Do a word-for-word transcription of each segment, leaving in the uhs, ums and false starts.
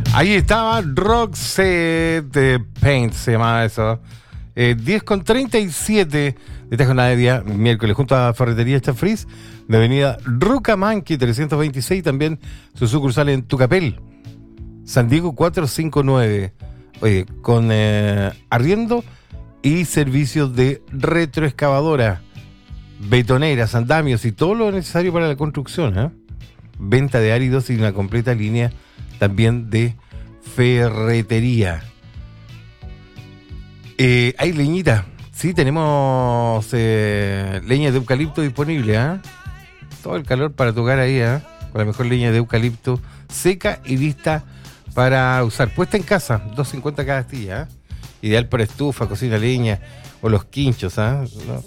Ahí estaba Roxette de Paint, se llamaba eso. Eh, diez con treinta y siete de esta jornada de día, miércoles, junto a Ferretería Chafriz, de avenida Rucamanqui trescientos veintiséis, también su sucursal en Tucapel, San Diego cuatrocientos cincuenta y nueve. Oye, con eh, arriendo y servicios de retroexcavadora, betoneras, andamios y todo lo necesario para la construcción, ¿eh? Venta de áridos y una completa línea también de ferretería. Eh, hay leñita, sí, tenemos eh, leña de eucalipto disponible, ¿eh? Todo el calor para tocar ahí, ¿eh? Con la mejor leña de eucalipto, seca y lista para usar. Puesta en casa, dos cincuenta cada astilla, ¿eh? Ideal para estufa, cocina, leña o los quinchos, ¿eh? ¿No?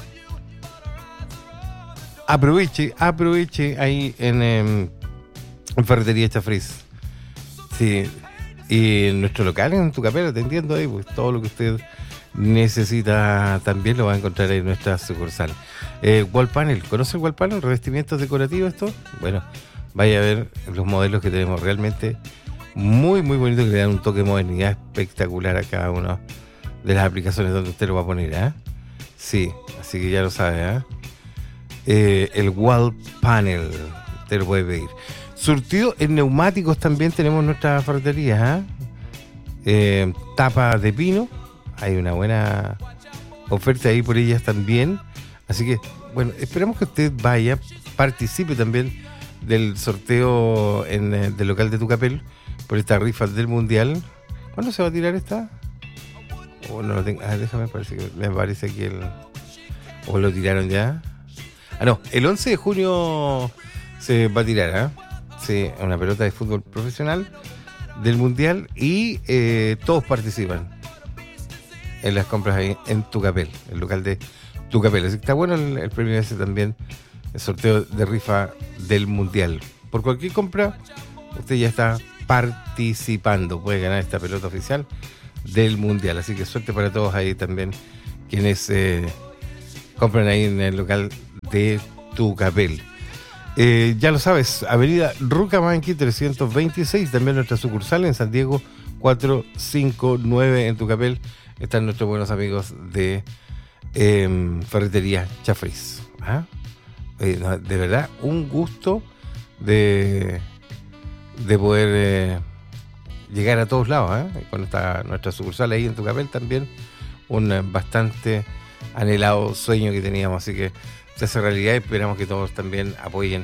Aproveche, aproveche ahí en, en, en Ferretería Chafriz. Sí, y en nuestro local en Tucapel, atendiendo ahí, pues todo lo que usted necesita también lo va a encontrar en nuestra sucursal. Eh, Wall Panel, ¿conoce el Wall Panel? ¿Revestimientos decorativos esto? Bueno, vaya a ver los modelos que tenemos, realmente muy, muy bonitos, que le dan un toque de modernidad espectacular a cada una de las aplicaciones donde usted lo va a poner, ¿eh? Sí, así que ya lo sabe, ¿eh? Eh, el Wall Panel, te lo puede pedir. Surtido en neumáticos también tenemos nuestra ferretería, ¿eh? Eh, tapa de pino, hay una buena oferta ahí por ellas también. Así que, bueno, esperamos que usted vaya, participe también del sorteo en el del local de Tucapel por esta rifa del Mundial. ¿Cuándo se va a tirar esta? Oh, no lo tengo. Ah, déjame, parece que me parece aquí el. ¿O lo tiraron ya? Ah, no, el once de junio se va a tirar, ¿eh? Sí, una pelota de fútbol profesional del Mundial y eh, todos participan en las compras ahí en Tucapel, el local de Tucapel. Así que está bueno el, el premio ese también, el sorteo de rifa del Mundial. Por cualquier compra, usted ya está participando, puede ganar esta pelota oficial del Mundial. Así que suerte para todos ahí también, quienes eh, compran ahí en el local de Tucapel. Eh, ya lo sabes, avenida Rucamanqui trescientos veintiséis, también nuestra sucursal en San Diego cuatrocientos cincuenta y nueve, en Tucapel están nuestros buenos amigos de eh, Ferretería Chafriz. ¿Ah? Eh, no, de verdad, un gusto de, de poder eh, llegar a todos lados, ¿eh? Con esta, nuestra sucursal ahí en Tucapel también, un eh, bastante anhelado sueño que teníamos, así que se hace realidad y esperamos que todos también apoyen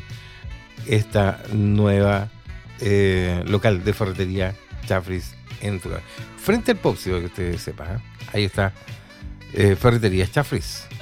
esta nueva eh, local de Ferretería Chafriz en Tucapel. Frente al Popsi, que usted sepa, ¿eh? Ahí está eh, Ferretería Chafriz.